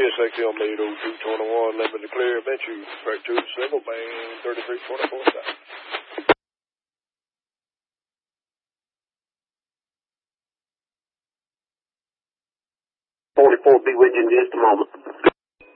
SXL made 0221, limit to clear, Venture, back to single band, 3324 south. 44, be with you in just a moment.